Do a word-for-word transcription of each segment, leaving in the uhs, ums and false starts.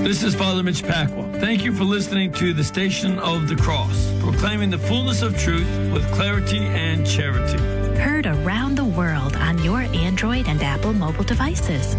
This is Father Mitch Pacwa. Thank you for listening to the Station of the Cross, proclaiming the fullness of truth with clarity and charity. Heard around the world on your Android and Apple mobile devices.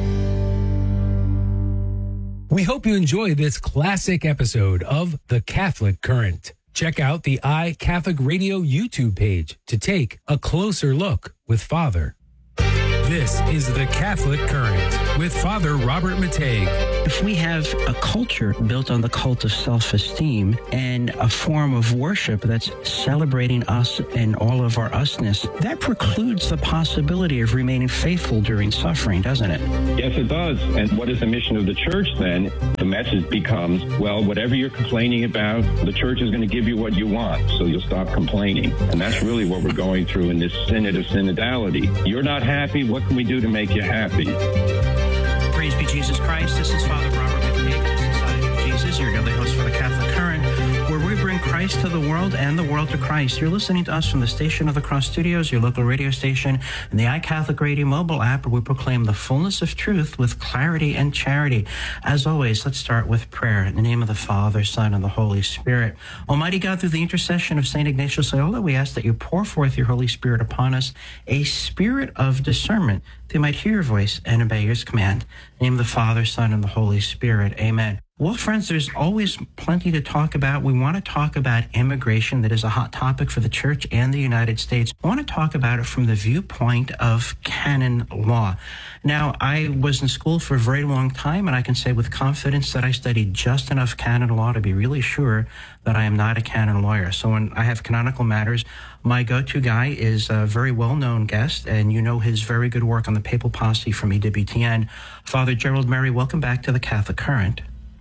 We hope you enjoy this classic episode of The Catholic Current. Check out the iCatholic Radio YouTube page to take a closer look with Father. This is The Catholic Current with Father Robert Matei. If we have a culture built on the cult of self-esteem and a form of worship that's celebrating us and all of our usness, that precludes the possibility of remaining faithful during suffering, doesn't it? Yes, it does. And what is the mission of the church then? The message becomes, well, whatever you're complaining about, the church is going to give you what you want, so you'll stop complaining. And that's really what we're going through in this synod of synodality. You're not happy. What can we do to make you happy? Praise be Jesus Christ. This is Father Robert Matei, the Society of Jesus, your daily host for the Catholic Current, where we bring Christ to the world and the world to Christ. You're listening to us from the Station of the Cross Studios, your local radio station, and the iCatholic Radio mobile app, where we proclaim the fullness of truth with clarity and charity. As always, let's start with prayer. In the name of the Father, Son, and the Holy Spirit. Almighty God, through the intercession of Saint Ignatius Loyola, we ask that you pour forth your Holy Spirit upon us, a spirit of discernment, that we might hear your voice and obey your command. In the name of the Father, Son, and the Holy Spirit. Amen. Well, friends, there's always plenty to talk about. We want to talk about immigration. That is a hot topic for the Church and the United States. I want to talk about it from the viewpoint of canon law. Now, I was in school for a very long time, and I can say with confidence that I studied just enough canon law to be really sure that I am not a canon lawyer. So when I have canonical matters, my go-to guy is a very well-known guest, and you know his very good work on the Papal Posse from E W T N. Father Gerald Murray, welcome back to the Catholic Current.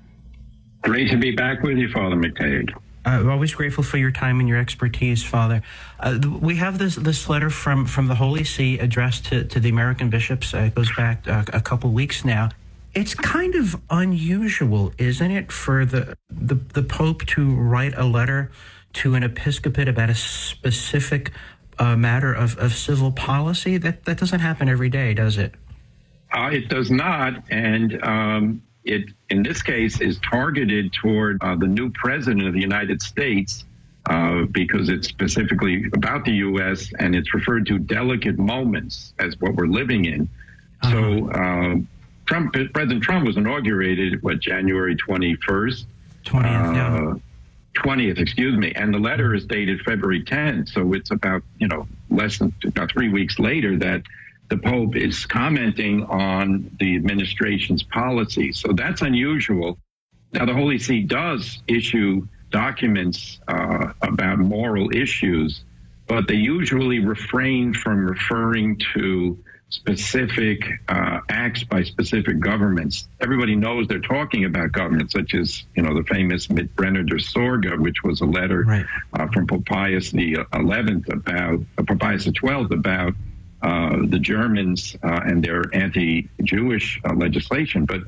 Great to be back with you, Father Matei. Uh, I'm always grateful for your time and your expertise, Father. Uh, we have this this letter from, from the Holy See addressed to, to the American bishops. Uh, it goes back uh, a couple weeks now. It's kind of unusual, isn't it, for the, the, the Pope to write a letter to an episcopate about a specific uh, matter of, of civil policy? That, that doesn't happen every day, does it? Uh, it does not, and um, it, in this case, is targeted toward uh, the new president of the United States uh, because it's specifically about the U S and it's referred to delicate moments as what we're living in. Uh-huh. So uh, Trump, President Trump was inaugurated, what, January twenty-first? twentieth, uh, yeah. twentieth, excuse me, and the letter is dated February tenth, so it's about, you know, less than about three weeks later that the Pope is commenting on the administration's policy. So that's unusual. Now, the Holy See does issue documents uh, about moral issues, but they usually refrain from referring to specific uh, acts by specific governments. Everybody knows they're talking about governments, such as, you know, the famous Mit Brenner der Sorge, which was a letter right. uh, from Pope Pius the eleventh about, uh, Pope Pius the twelfth about uh, the Germans uh, and their anti-Jewish uh, legislation. But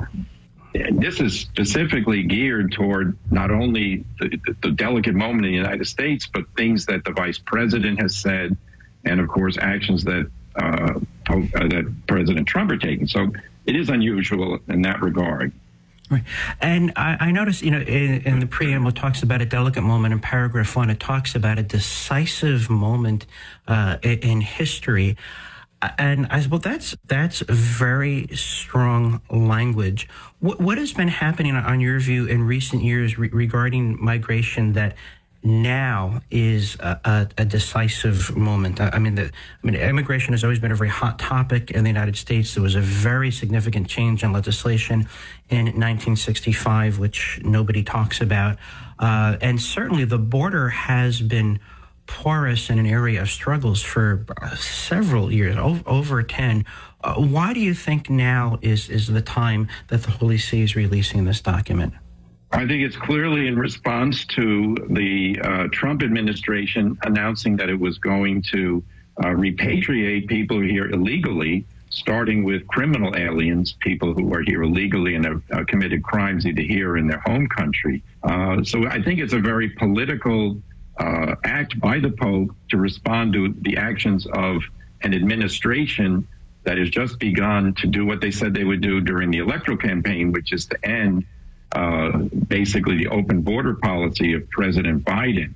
this is specifically geared toward not only the, the delicate moment in the United States, but things that the Vice President has said, and of course actions that uh, Pope, uh, that President Trump are taking. So it is unusual in that regard. Right. And I, I noticed, you know, in, in the preamble, it talks about a delicate moment. In paragraph one, it talks about a decisive moment uh, in, in history. And I said, well, that's that's very strong language. What, what has been happening, on your view, in recent years re- regarding migration that now is a, a, a decisive moment? I, I mean, the, I mean, immigration has always been a very hot topic in the United States. There was a very significant change in legislation in nineteen sixty-five, which nobody talks about. Uh, and certainly the border has been porous in an area of struggles for several years, over, over ten. Uh, why do you think now is, is the time that the Holy See is releasing this document? I think it's clearly in response to the uh, Trump administration announcing that it was going to uh, repatriate people here illegally, starting with criminal aliens, people who are here illegally and have uh, committed crimes either here or in their home country. Uh, so I think it's a very political uh, act by the Pope to respond to the actions of an administration that has just begun to do what they said they would do during the electoral campaign, which is to end uh, basically the open border policy of President Biden.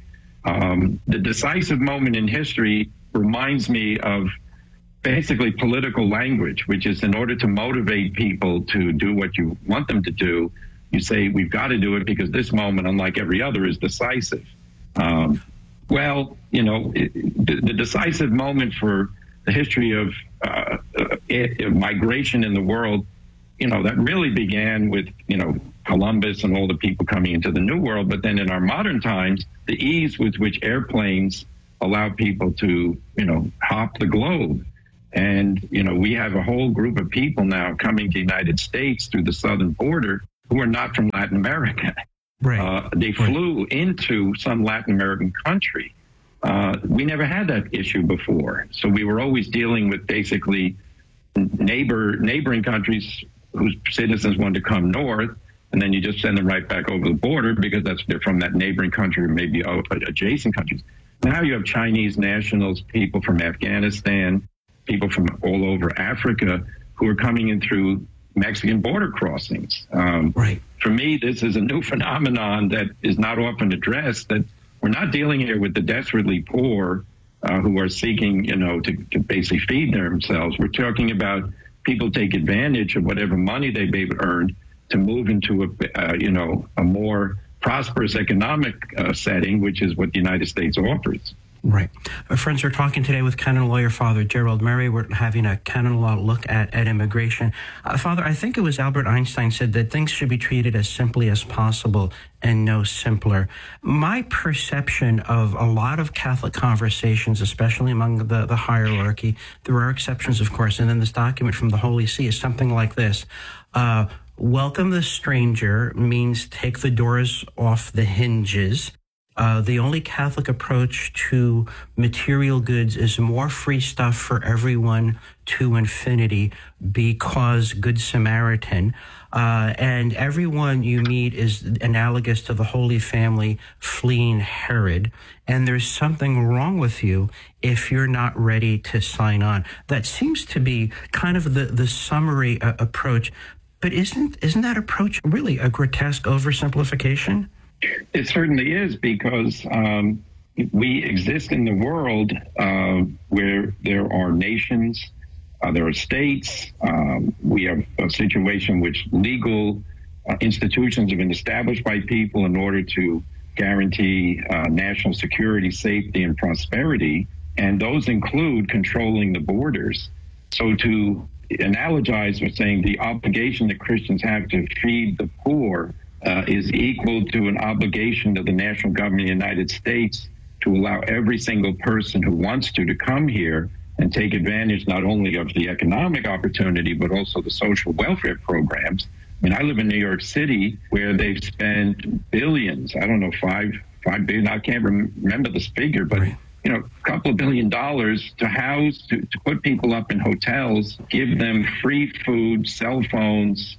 Um, the decisive moment in history reminds me of basically political language, which is in order to motivate people to do what you want them to do, you say, we've got to do it because this moment, unlike every other, is decisive. Um, well, you know, it, the, the decisive moment for the history of uh, uh, migration in the world, you know, that really began with, you know, Columbus and all the people coming into the New World. But then in our modern times, the ease with which airplanes allow people to, you know, hop the globe. And, you know, we have a whole group of people now coming to the United States through the southern border who are not from Latin America. Right. Uh, they flew right. into some Latin American country. Uh, we never had that issue before. So we were always dealing with basically neighbor neighboring countries whose citizens wanted to come north, and then you just send them right back over the border because that's they're from that neighboring country or maybe adjacent countries. Now you have Chinese nationals, people from Afghanistan, people from all over Africa who are coming in through Mexican border crossings. Um, right. For me, this is a new phenomenon that is not often addressed, that we're not dealing here with the desperately poor uh, who are seeking, you know, to, to basically feed themselves. We're talking about people take advantage of whatever money they've earned to move into a, uh, you know, a more prosperous economic uh, setting, which is what the United States offers. Right. Uh, friends, we're talking today with canon lawyer Father Gerald Murray. We're having a canon law look at, at immigration. Uh, Father, I think it was Albert Einstein said that things should be treated as simply as possible and no simpler. My perception of a lot of Catholic conversations, especially among the, the hierarchy, there are exceptions, of course, and then this document from the Holy See is something like this. Uh, welcome the stranger means take the doors off the hinges. Uh, the only Catholic approach to material goods is more free stuff for everyone to infinity because Good Samaritan. Uh, and everyone you meet is analogous to the Holy Family fleeing Herod. And there's something wrong with you if you're not ready to sign on. That seems to be kind of the, the summary uh, approach. But isn't isn't that approach really a grotesque oversimplification? It certainly is, because um, we exist in the world uh, where there are nations, uh, there are states. Um, we have a situation in which legal uh, institutions have been established by people in order to guarantee uh, national security, safety, and prosperity. And those include controlling the borders. So to analogize with saying the obligation that Christians have to feed the poor Uh, is equal to an obligation of the national government of the United States to allow every single person who wants to to come here and take advantage not only of the economic opportunity, but also the social welfare programs. I mean, I live in New York City where they've spent billions, I don't know, five, five billion, I can't rem- remember this figure, but right. you know, a couple of billion dollars to house, to, to put people up in hotels, give them free food, cell phones,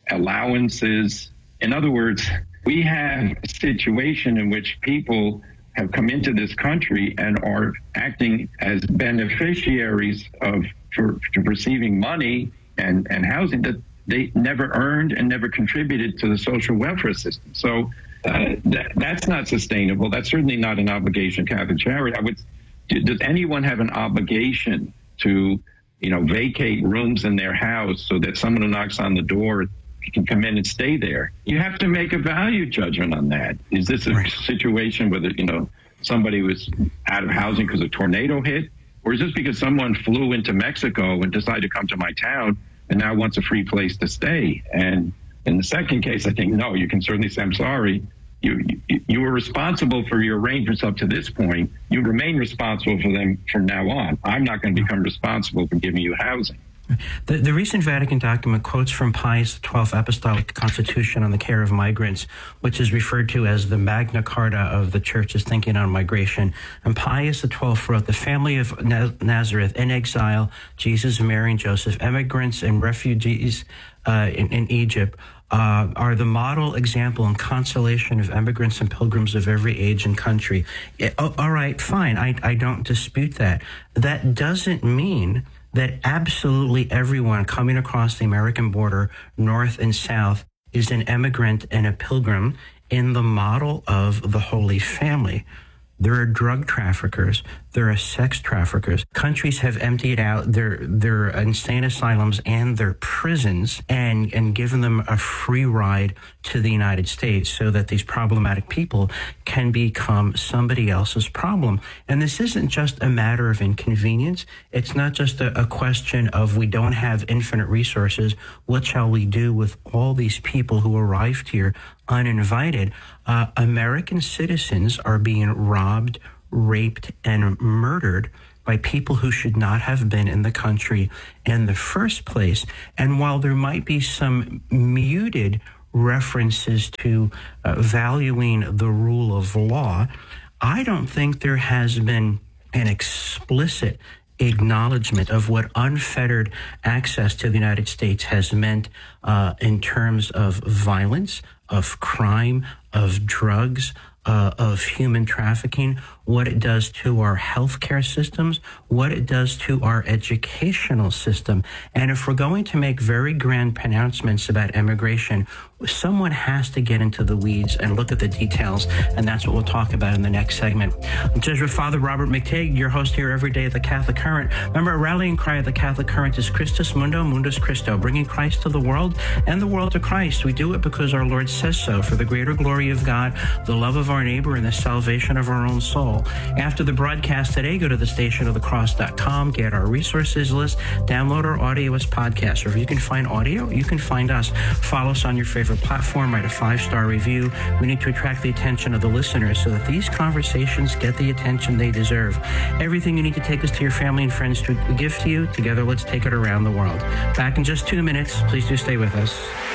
allowances. In other words, we have a situation in which people have come into this country and are acting as beneficiaries of for, for receiving money and, and housing that they never earned and never contributed to the social welfare system. So uh, that, that's not sustainable. That's certainly not an obligation of Catholic Charity. I would, does anyone have an obligation to, you know, vacate rooms in their house so that someone who knocks on the door can come in and stay there? You have to make a value judgment on that. Is this a right. situation where, you know, somebody was out of housing because a tornado hit? Or is this because someone flew into Mexico and decided to come to my town and now wants a free place to stay? And in the second case, I think, no, you can certainly say, I'm sorry. You, you, you were responsible for your arrangements up to this point. You remain responsible for them from now on. I'm not going to become responsible for giving you housing. The, the recent Vatican document quotes from Pius the twelfth Apostolic Constitution on the Care of Migrants, which is referred to as the Magna Carta of the Church's thinking on migration. And Pius the twelfth wrote, the family of Nazareth in exile, Jesus, Mary, and Joseph, immigrants and refugees uh, in, in Egypt, uh, are the model, example, and consolation of immigrants and pilgrims of every age and country. It, oh, all right, fine, I, I don't dispute that. That doesn't mean that absolutely everyone coming across the American border, north and south, is an immigrant and a pilgrim in the model of the Holy Family. There are drug traffickers. There are sex traffickers. Countries have emptied out their their insane asylums and their prisons and, and given them a free ride to the United States so that these problematic people can become somebody else's problem. And this isn't just a matter of inconvenience. It's not just a, a question of we don't have infinite resources. What shall we do with all these people who arrived here uninvited? Uh, American citizens are being robbed, raped, and murdered by people who should not have been in the country in the first place. And while there might be some muted references to uh, valuing the rule of law, I don't think there has been an explicit acknowledgement of what unfettered access to the United States has meant uh, in terms of violence, of crime, of drugs, uh, of human trafficking, what it does to our healthcare systems, what it does to our educational system. And if we're going to make very grand pronouncements about immigration, someone has to get into the weeds and look at the details, and that's what we'll talk about in the next segment. I'm Jesuit Father Robert McTeigue, your host here every day at the Catholic Current. Remember, our rallying cry at the Catholic Current is Christus Mundo, Mundus Christo, bringing Christ to the world and the world to Christ. We do it because our Lord says so, for the greater glory of God, the love of our neighbor, and the salvation of our own soul. After the broadcast today, go to the station of the cross dot com, get our resources list, download our audio as podcasts. Or if you can find audio, you can find us. Follow us on your favorite platform, write a five-star review. We need to attract the attention of the listeners so that these conversations get the attention they deserve. Everything you need to take us to your family and friends to give to you. Together, let's take it around the world. Back in just two minutes. Please do stay with us.